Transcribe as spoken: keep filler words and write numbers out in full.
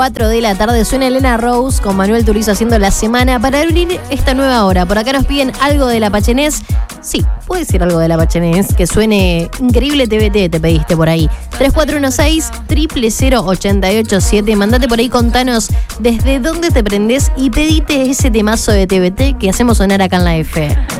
cuatro de la tarde suena Elena Rose con Manuel Turizo haciendo la semana para abrir esta nueva hora. Por acá nos piden algo de la Pachenés. Sí, puede ser algo de la Pachenés, que suene increíble T V T, te pediste por ahí. tres cuatro uno seis, cero cero cero, ocho ocho siete. Mandate por ahí, contanos desde dónde te prendés y pedite ese temazo de T V T que hacemos sonar acá en la F.